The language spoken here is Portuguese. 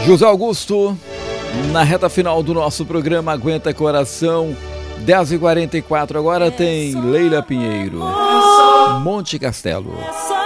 José Augusto, na reta final do nosso programa Aguenta Coração, 10h44. Agora tem Leila Pinheiro, Monte Castelo.